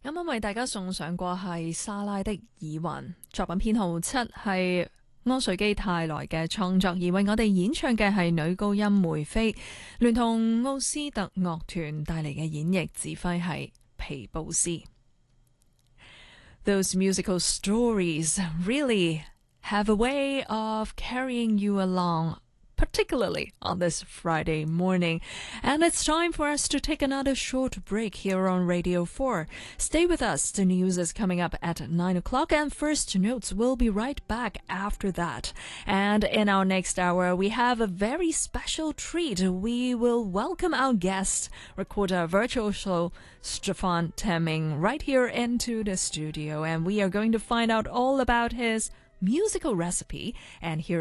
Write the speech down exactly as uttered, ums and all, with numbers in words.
啱啱為大家送上過係莎拉的耳環，作品編號七係柯瑞基泰來嘅創作，而為我哋演唱嘅係女高音梅菲，聯同奧斯特樂團帶嚟嘅演繹，指揮係皮布斯。Those musical stories really have a way of carrying you along.Particularly on this Friday morning. And it's time for us to take another short break here on Radio four. Stay with us. The news is coming up at nine o'clock and First Notes will be right back after that. And in our next hour, we have a very special treat. We will welcome our guest, recorder virtuoso Stefan Temming, right here into the studio. And we are going to find out all about his musical recipe and hear